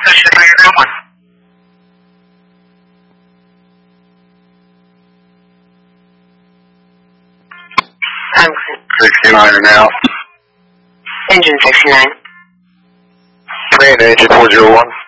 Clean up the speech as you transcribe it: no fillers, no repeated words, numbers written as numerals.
Thanks. 69 now. Engine 69. Main engine 401.